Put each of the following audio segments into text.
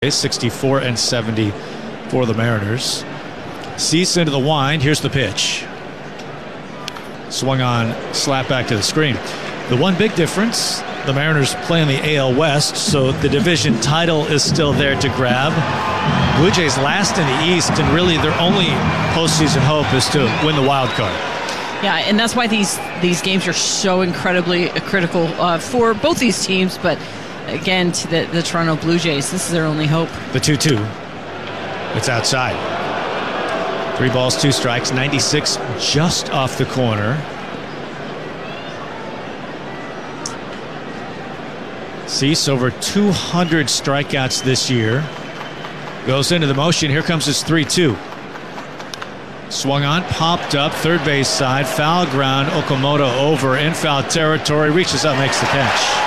64 and 70 for the Mariners. Cease into the wind. Here's the pitch. Swung on, slap back to the screen. The one big difference, the Mariners play in the AL West, so the division title is still there to grab. Blue Jays last in the East, and really their only postseason hope is to win the wild card. Yeah, and that's why these games are so incredibly critical for both these teams, but again, to the Toronto Blue Jays, this is their only hope. The 2-2. It's outside. 3 balls, 2 strikes, 96 just off the corner. Cease over 200 strikeouts this year. Goes into the motion. Here comes his 3-2. Swung on, popped up, third base side, foul ground. Okamoto over in foul territory, reaches up, makes the catch.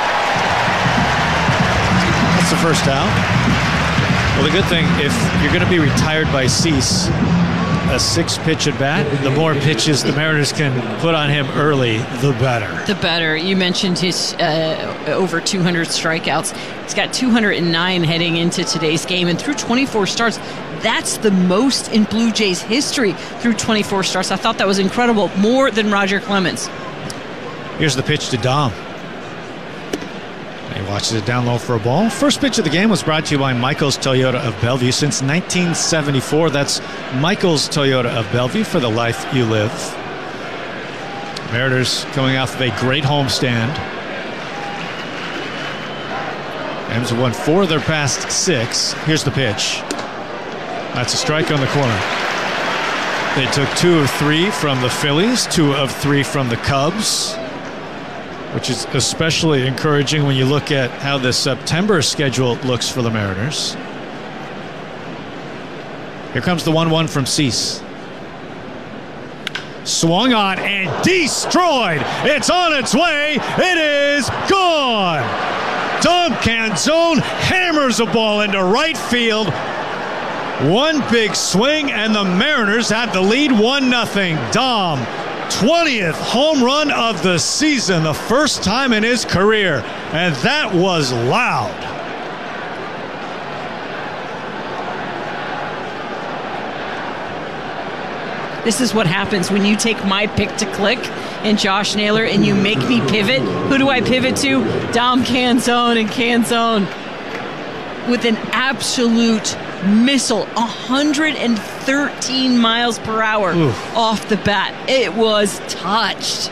That's the first out. Well, the good thing, if you're going to be retired by Cease, a 6-pitch at bat, the more pitches the Mariners can put on him early, the better. The better. You mentioned his over 200 strikeouts. He's got 209 heading into today's game, and through 24 starts, that's the most in Blue Jays history through 24 starts. I thought that was incredible, more than Roger Clemens. Here's the pitch to Dom. He watches it down low for a ball. First pitch of the game was brought to you by Michael's Toyota of Bellevue. Since 1974, that's Michael's Toyota of Bellevue, for the life you live. Mariners coming off of a great homestand. M's have won 4 of their past 6. Here's the pitch. That's a strike on the corner. They took 2 of 3 from the Phillies, 2 of 3 from the Cubs, which is especially encouraging when you look at how the September schedule looks for the Mariners. Here comes the 1-1 from Cease. Swung on and destroyed. It's on its way. It is gone. Dom Canzone hammers a ball into right field. One big swing, and the Mariners have the lead 1-0. Dom, 20th home run of the season, the first time in his career, and that was loud. This is what happens when you take my pick to click and Josh Naylor and you make me pivot. Who do I pivot to? Dom Canzone, and Canzone with an absolute missile, 113 miles per hour. Oof. Off the bat. It was touched.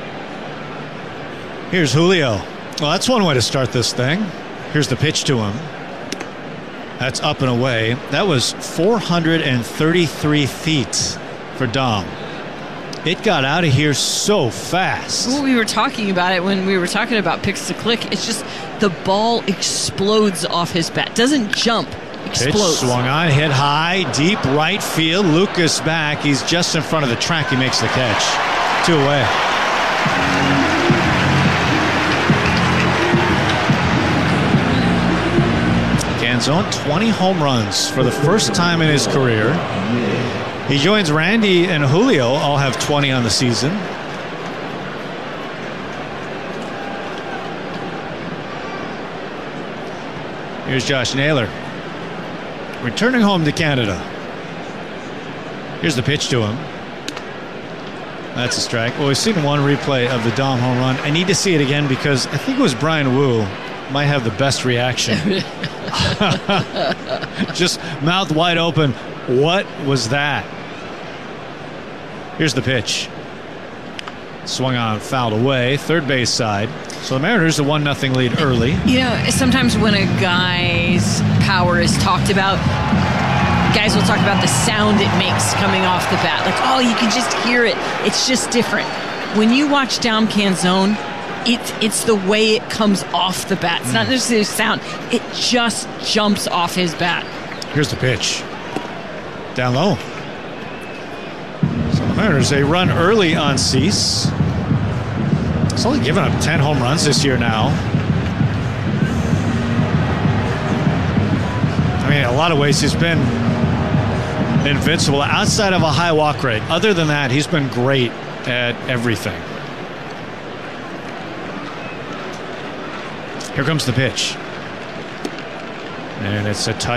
Here's Julio. Well, that's one way to start this thing. Here's the pitch to him. That's up and away. That was 433 feet for Dom. It got out of here so fast. Well, we were talking about it when we were talking about picks to click. It's just the ball explodes off his bat. Doesn't jump. Explodes. Pitch swung on, hit high, deep right field. Lucas back. He's just in front of the track. He makes the catch. 2 away. Canzone, 20 home runs for the first time in his career. He joins Randy and Julio, all have 20 on the season. Here's Josh Naylor, returning home to Canada. Here's the pitch to him. That's a strike. Well, we've seen one replay of the Dom home run. I need to see it again because I think it was Brian Wu might have the best reaction. Just mouth wide open. What was that? Here's the pitch. Swung on, fouled away, third base side. So the Mariners a 1-0 lead early. You know, sometimes when a guy's power is talked about, guys will talk about the sound it makes coming off the bat. Like, oh, you can just hear it. It's just different. When you watch Dom Canzone, it's the way it comes off the bat. It's not necessarily sound. It just jumps off his bat. Here's the pitch. Down low. So the Mariners, they run early on Cease. He's only given up 10 home runs this year now. I mean, in a lot of ways, he's been invincible outside of a high walk rate. Other than that, he's been great at everything. Here comes the pitch. And it's a touch.